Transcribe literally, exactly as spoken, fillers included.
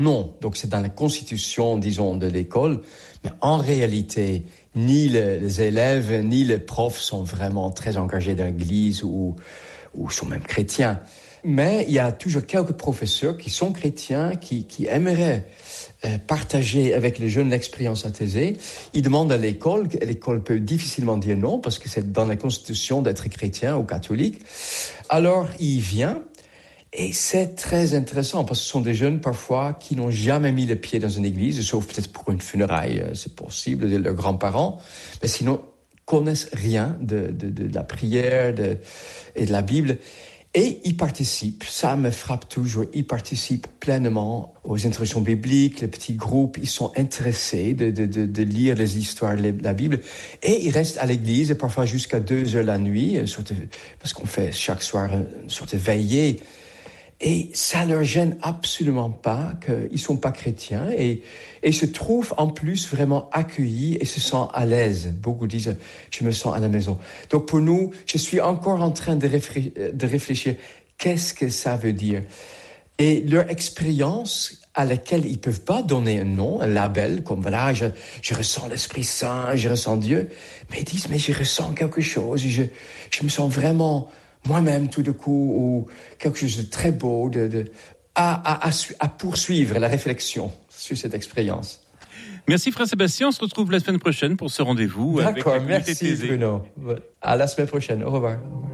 Non, donc c'est dans la constitution, disons, de l'école, mais en réalité, ni le, les élèves, ni les profs sont vraiment très engagés dans l'Église ou, ou sont même chrétiens. Mais il y a toujours quelques professeurs qui sont chrétiens, qui, qui aimeraient euh, partager avec les jeunes l'expérience athésée. Ils demandent à l'école, l'école peut difficilement dire non, parce que c'est dans la constitution d'être chrétien ou catholique. Alors, il vient. Et c'est très intéressant parce que ce sont des jeunes parfois qui n'ont jamais mis le pied dans une église, sauf peut-être pour une funéraille, c'est possible, de leurs grands-parents, mais sinon connaissent rien de, de, de la prière de, et de la Bible. Et ils participent, ça me frappe toujours, ils participent pleinement aux introductions bibliques, les petits groupes, ils sont intéressés de, de, de, de lire les histoires de la Bible. Et ils restent à l'église, parfois jusqu'à deux heures la nuit, parce qu'on fait chaque soir une sorte de veillée. Et ça leur gêne absolument pas qu'ils sont pas chrétiens et, et se trouvent en plus vraiment accueillis et se sentent à l'aise. Beaucoup disent, je me sens à la maison. Donc pour nous, je suis encore en train de, réfléchir, de réfléchir, qu'est-ce que ça veut dire? Et leur expérience à laquelle ils peuvent pas donner un nom, un label, comme voilà, je, je ressens l'Esprit Saint, je ressens Dieu, mais ils disent, mais je ressens quelque chose, je, je me sens vraiment moi-même tout de coup, ou quelque chose de très beau, de, de, à, à, à poursuivre la réflexion sur cette expérience. Merci frère Sébastien, on se retrouve la semaine prochaine pour ce rendez-vous. D'accord, avec la merci Bruno. À la semaine prochaine, au revoir.